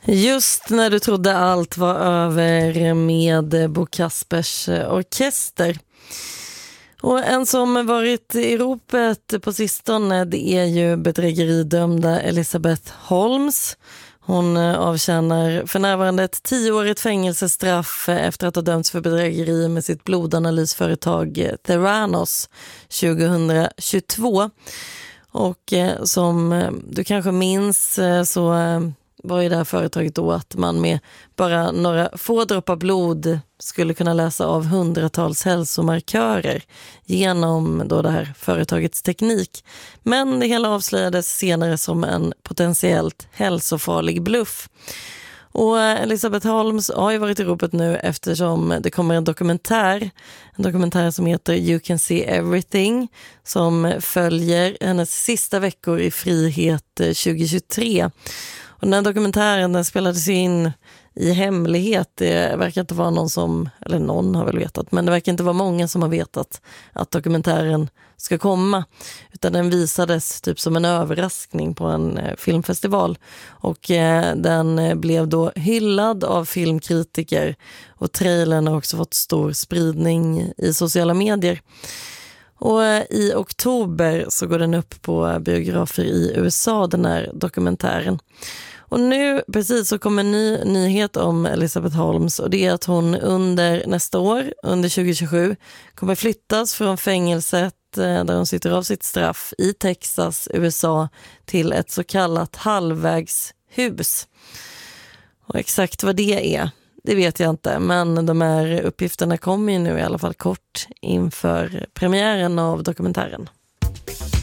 Just när du trodde allt var över med Bo Kaspers orkester. Och en som varit i ropet på sistone, det är ju bedrägeridömda Elizabeth Holmes. Hon avtjänar för närvarande ett 10-årigt fängelsestraff efter att ha dömts för bedrägeri med sitt blodanalysföretag Theranos 2022. Och som du kanske minns så var ju det här företaget då att man med bara några få droppar blod skulle kunna läsa av hundratals hälsomarkörer genom då det här företagets teknik. Men det hela avslöjades senare som en potentiellt hälsofarlig bluff. Och Elizabeth Holmes har ju varit i ropet nu eftersom det kommer en dokumentär som heter You Can See Everything som följer hennes sista veckor i frihet 2023. Och den här dokumentären spelades in i hemlighet. Det verkar inte vara någon som, eller någon har väl vetat, men det verkar inte vara många som har vetat att dokumentären ska komma. Utan den visades typ som en överraskning på en filmfestival. Och den blev då hyllad av filmkritiker och trailern har också fått stor spridning i sociala medier. Och i oktober så går den upp på biografer i USA, den här dokumentären. Och nu precis så kommer en ny nyhet om Elizabeth Holmes och det är att hon under nästa år, under 2027, kommer flyttas från fängelset där hon sitter av sitt straff i Texas, USA, till ett så kallat halvvägshus. Och exakt vad det är, det vet jag inte, men de här uppgifterna kommer ju nu i alla fall kort inför premiären av dokumentären.